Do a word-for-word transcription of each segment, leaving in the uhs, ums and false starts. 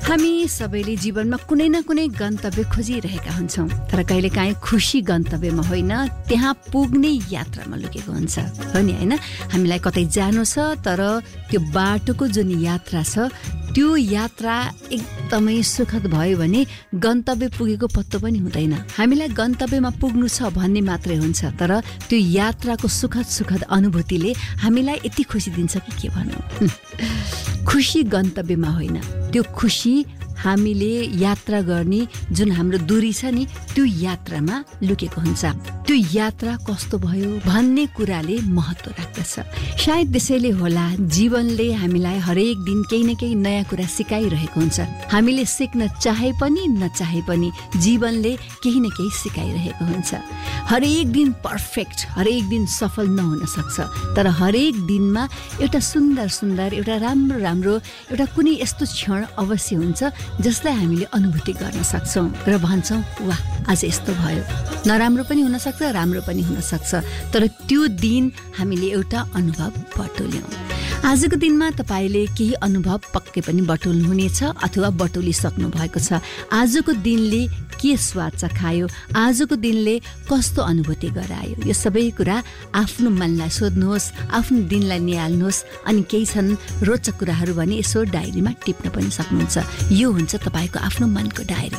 हामी सबैले जीवनमा कुनै न कुनै गन्तव्य खोजिरहेका हुन्छौँ, तर कहिलेकाहीँ खुसी गन्तव्यमा होइन, त्यहाँ पुग्ने यात्रामा लुकेको हुन्छ, हो नि होइन? हामीलाई कतै जानु छ, तर त्यो बाटोको जुन यात्रा छ त्यो यात्रा एकदमै सुखद भयो भने गन्तव्य पुगेको पत्तो पनि हुँदैन। हामीलाई गन्तव्यमा पुग्नु छ भन्ने मात्रै हुन्छ, तर त्यो यात्राको सुखद सुखद अनुभूतिले हामीलाई यति खुसी दिन्छ कि के भनौँ। खुसी गन्तव्यमा होइन, त्यो खुसी हामीले यात्रा गर्ने जुन हाम्रो दूरी छ नि त्यो यात्रामा लुकेको हुन्छ। त्यो यात्रा कस्तो भयो भन्ने कुराले महत्त्व राख्दछ। सायद त्यसैले होला जीवनले हामीलाई हरेक दिन केही न केही नयाँ कुरा सिकाइरहेको हुन्छ। हामीले सिक्न चाहे पनि नचाहे पनि जीवनले केही न केही सिकाइरहेको हुन्छ। हरेक दिन पर्फेक्ट, हरेक दिन सफल नहुन सक्छ, तर हरेक दिनमा एउटा सुन्दर सुन्दर, एउटा राम्रो राम्रो, एउटा कुनै यस्तो क्षण अवश्य हुन्छ जसलाई हामीले अनुभूति गर्न सक्छौँ र भन्छौँ वाह आज यस्तो भयो। नराम्रो पनि हुनसक्छ, राम्रो पनि हुनसक्छ, तर त्यो दिन हामीले एउटा अनुभव बटुल्यौँ। आजको दिनमा तपाईँले केही अनुभव पक्कै पनि बटुल्नुहुनेछ अथवा बटुलिसक्नु भएको छ। आजको दिनले के स्वाद चखायो, आजको दिनले कस्तो अनुभूति गरायो, यो सबै कुरा आफ्नो मनलाई सोध्नुहोस्, आफ्नो दिनलाई निहाल्नुहोस्। अनि केही छन् रोचक कुराहरू भने यसो डायरीमा टिप्न पनि सक्नुहुन्छ। यो हुन्छ तपाईँको आफ्नो मनको डायरी।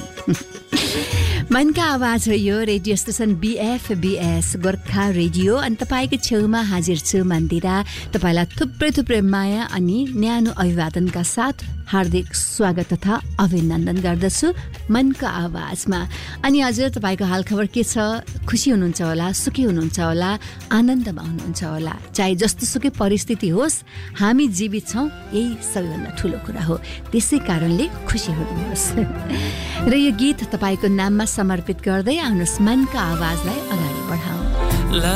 मनका आवाज हो यो, रेडियो स्टेसन बिएफबिएस गोर्खा रेडियो। अनि तपाईँको छेउमा हाजिर छु मन्दिरा। तपाईँलाई थुप्रै थुप्रै माया अनि न्यानो अभिवादनका साथ हार्दिक स्वागत तथा अभिनन्दन गर्दछु मनको आवाजमा। अनि हजुर तपाईँको हालखबर के छ? खुसी हुनुहुन्छ होला, सुखी हुनुहुन्छ होला, आनन्दमा हुनुहुन्छ होला। चाहे जस्तो सुकै परिस्थिति होस्, हामी जीवित छौँ, यही सबैभन्दा ठुलो कुरा हो। त्यसै कारणले खुसी हुनुहोस्। र यो गीत तपाईँको नाममा समर्पित गर्दै आउनुहोस्, मनका आवाजलाई अगाडि बढाउँ।